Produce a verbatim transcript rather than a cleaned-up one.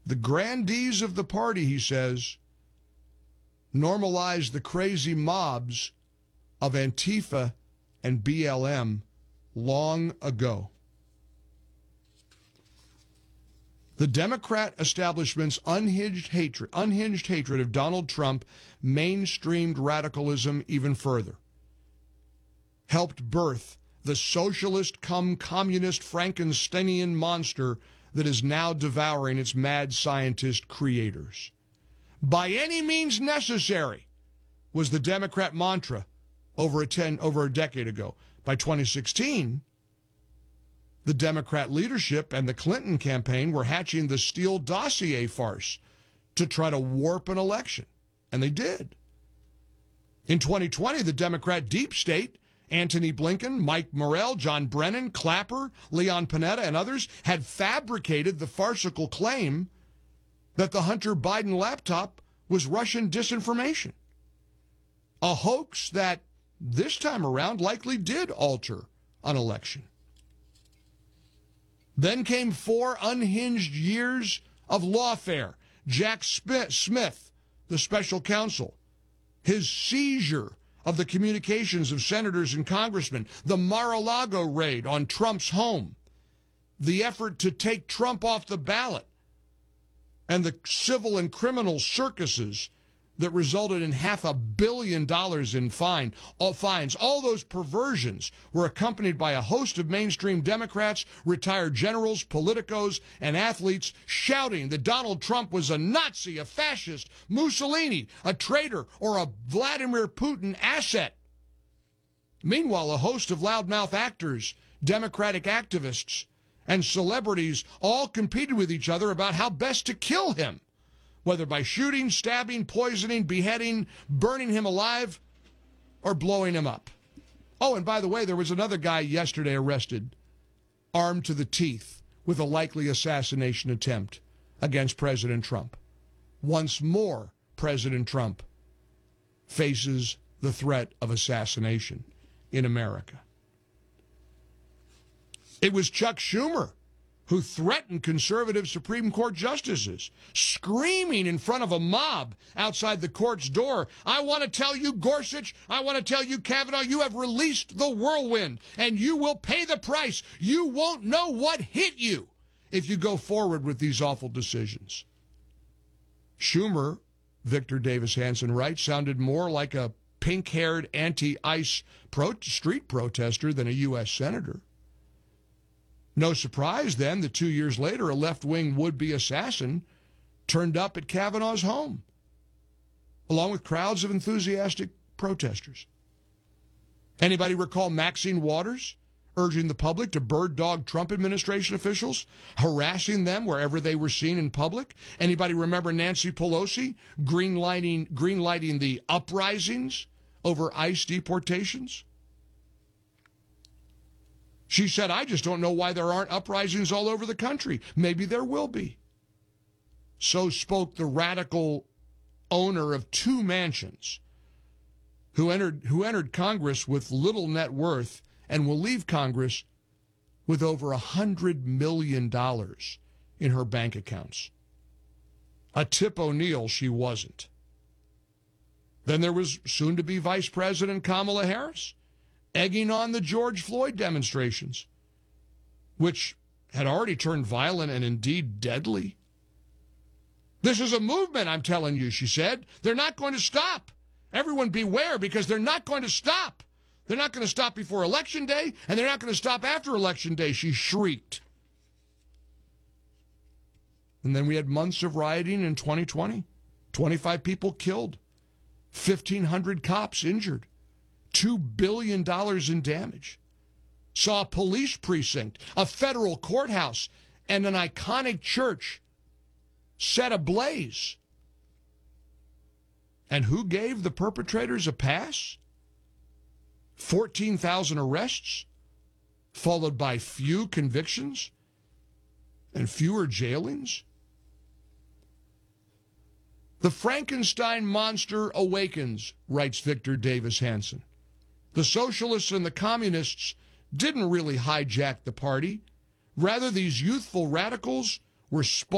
The grandees of the party, he says, normalized the crazy mobs of Antifa and B L M long ago. The Democrat establishment's unhinged hatred, unhinged hatred of Donald Trump mainstreamed radicalism even further, helped birth the socialist cum communist Frankensteinian monster that is now devouring its mad scientist creators. By any means necessary was the Democrat mantra over a ten over a decade ago. By twenty sixteen, the Democrat leadership and the Clinton campaign were hatching the Steele dossier farce to try to warp an election, and they did. In twenty twenty, the Democrat deep state, Antony Blinken, Mike Morrell, John Brennan, Clapper, Leon Panetta, and others had fabricated the farcical claim that the Hunter Biden laptop was Russian disinformation, a hoax that this time around likely did alter an election. Then came four unhinged years of lawfare. Jack Smith, the special counsel, his seizure of the communications of senators and congressmen, the Mar-a-Lago raid on Trump's home, the effort to take Trump off the ballot, and the civil and criminal circuses that resulted in half a billion dollars in fine, all fines. All those perversions were accompanied by a host of mainstream Democrats, retired generals, politicos, and athletes shouting that Donald Trump was a Nazi, a fascist, Mussolini, a traitor, or a Vladimir Putin asset. Meanwhile, a host of loudmouth actors, Democratic activists, and celebrities all competed with each other about how best to kill him, whether by shooting, stabbing, poisoning, beheading, burning him alive, or blowing him up. Oh, and by the way, there was another guy yesterday arrested, armed to the teeth, with a likely assassination attempt against President Trump. Once more, President Trump faces the threat of assassination in America. It was Chuck Schumer who threatened conservative Supreme Court justices, screaming in front of a mob outside the court's door, "I want to tell you, Gorsuch, I want to tell you, Kavanaugh, you have released the whirlwind, and you will pay the price. You won't know what hit you if you go forward with these awful decisions." Schumer, Victor Davis Hanson writes, sounded more like a pink-haired anti-ICE pro- street protester than a U S senator. No surprise, then, that two years later, a left-wing would-be assassin turned up at Kavanaugh's home, along with crowds of enthusiastic protesters. Anybody recall Maxine Waters urging the public to bird dog Trump administration officials, harassing them wherever they were seen in public? Anybody remember Nancy Pelosi greenlighting, greenlighting the uprisings over ICE deportations? She said, "I just don't know why there aren't uprisings all over the country. Maybe there will be." So spoke the radical owner of two mansions who entered, who entered Congress with little net worth and will leave Congress with over one hundred million dollars in her bank accounts. A Tip O'Neill she wasn't. Then there was soon-to-be Vice President Kamala Harris, egging on the George Floyd demonstrations, which had already turned violent and indeed deadly. "This is a movement, I'm telling you," she said. "They're not going to stop. Everyone beware, because they're not going to stop. They're not going to stop before Election Day, and they're not going to stop after Election Day," she shrieked. And then we had months of rioting in twenty twenty. twenty-five people killed, fifteen hundred cops injured, two billion dollars in damage. Saw a police precinct, a federal courthouse, and an iconic church set ablaze. And who gave the perpetrators a pass? fourteen thousand arrests, followed by few convictions and fewer jailings? "The Frankenstein monster awakens," writes Victor Davis Hanson. "The socialists and the communists didn't really hijack the party. Rather, these youthful radicals were spawned